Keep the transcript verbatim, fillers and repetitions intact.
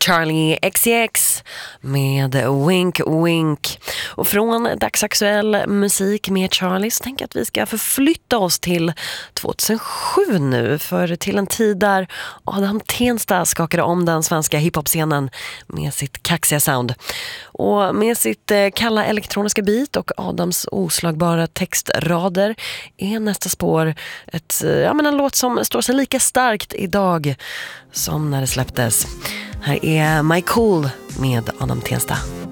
Charlie X C X med Wink Wink. Och från dagsaktuell musik med Charlie så tänker jag att vi ska förflytta oss till tjugohundrasju nu, för till en tid där Adam Tensta skakade om den svenska hiphop-scenen med sitt kaxiga sound. Och med sitt kalla elektroniska beat och Adams oslagbara textrader är nästa spår ett, ja, men en låt som står sig lika starkt idag som när det släpptes. Här är My Cool med Adam Tensta.